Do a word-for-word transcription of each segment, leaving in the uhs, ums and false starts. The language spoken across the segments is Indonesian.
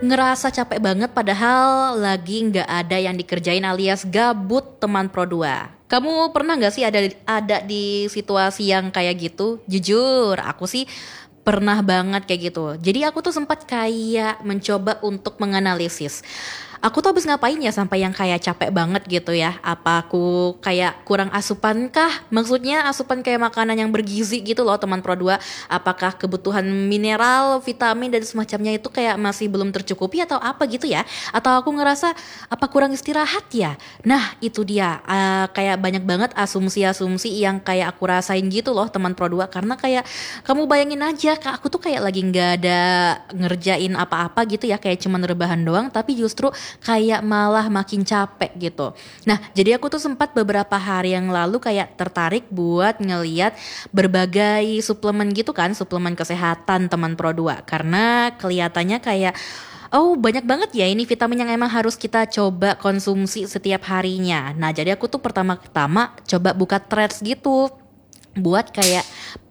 Ngerasa capek banget padahal lagi nggak ada yang dikerjain alias gabut teman Pro dua. Kamu pernah nggak sih ada ada di situasi yang kayak gitu? Jujur, aku sih pernah banget kayak gitu. Jadi aku tuh sempat kayak mencoba untuk menganalisis. Aku tuh habis ngapain ya sampai yang kayak capek banget gitu ya? Apa aku kayak kurang asupan kah? Maksudnya asupan kayak makanan yang bergizi gitu loh teman Pro dua. Apakah kebutuhan mineral, vitamin dan semacamnya itu kayak masih belum tercukupi atau apa gitu ya? Atau aku ngerasa apa kurang istirahat ya? Nah itu dia, eh, kayak banyak banget asumsi-asumsi yang kayak aku rasain gitu loh teman Pro dua. Karena kayak kamu bayangin aja, Kak, aku tuh kayak lagi nggak ada ngerjain apa-apa gitu ya, kayak cuman rebahan doang, tapi justru kayak malah makin capek gitu. Nah, jadi aku tuh sempat beberapa hari yang lalu kayak tertarik buat ngeliat berbagai suplemen gitu kan, suplemen kesehatan teman Pro dua. Karena kelihatannya kayak oh banyak banget ya ini vitamin yang emang harus kita coba konsumsi setiap harinya. Nah, jadi aku tuh pertama-tama coba buka threads gitu buat kayak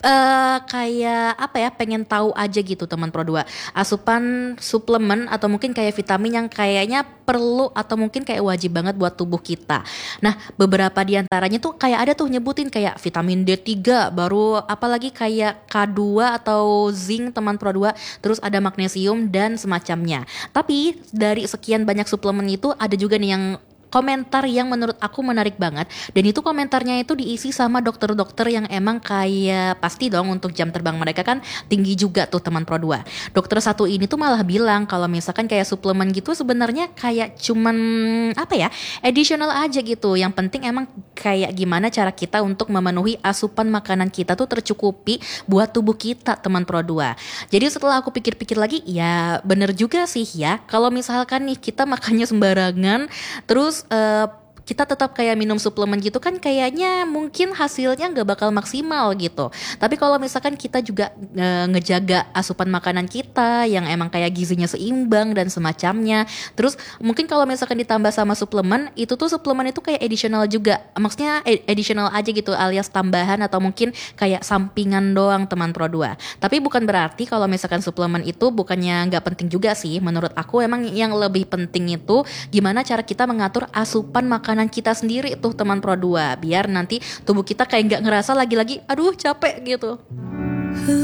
eh kayak apa ya, pengen tahu aja gitu teman Pro dua asupan suplemen atau mungkin kayak vitamin yang kayaknya perlu atau mungkin kayak wajib banget buat tubuh kita. Nah, beberapa diantaranya tuh kayak ada tuh nyebutin kayak vitamin D tiga, baru apalagi kayak K dua atau zinc teman Pro dua, terus ada magnesium dan semacamnya. Tapi dari sekian banyak suplemen itu ada juga nih yang komentar yang menurut aku menarik banget, dan itu komentarnya itu diisi sama dokter-dokter yang emang kayak pasti dong untuk jam terbang mereka kan tinggi juga tuh teman Pro dua. Dokter satu ini tuh malah bilang kalau misalkan kayak suplemen gitu sebenarnya kayak cuman apa ya, additional aja gitu. Yang penting emang kayak gimana cara kita untuk memenuhi asupan makanan kita tuh tercukupi buat tubuh kita teman Pro dua. Jadi setelah aku pikir-pikir lagi, ya bener juga sih ya, kalau misalkan nih kita makannya sembarangan terus uh, kita tetap kayak minum suplemen gitu kan kayaknya mungkin hasilnya nggak bakal maksimal gitu. Tapi kalau misalkan kita juga e, ngejaga asupan makanan kita yang emang kayak gizinya seimbang dan semacamnya, terus mungkin kalau misalkan ditambah sama suplemen, itu tuh suplemen itu kayak additional juga, maksudnya additional aja gitu alias tambahan atau mungkin kayak sampingan doang teman Pro dua. Tapi bukan berarti kalau misalkan suplemen itu bukannya nggak penting juga sih. Menurut aku emang yang lebih penting itu gimana cara kita mengatur asupan makanan makanan kita sendiri tuh teman Pro dua, biar nanti tubuh kita kayak nggak ngerasa lagi-lagi aduh capek gitu.